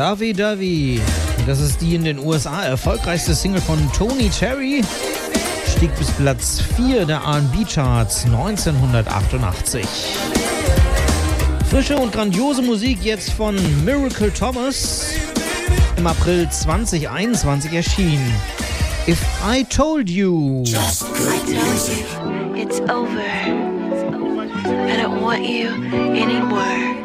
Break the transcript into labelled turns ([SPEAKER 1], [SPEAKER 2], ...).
[SPEAKER 1] Lovey Dovey. Das ist die in den USA erfolgreichste Single von Tony Terry. Stieg bis Platz 4 der R&B-Charts 1988. Frische und grandiose Musik jetzt von Miracle Thomas. Im April 2021 erschienen. If I Told You.
[SPEAKER 2] Just good music.
[SPEAKER 3] It's over. I don't want you anymore.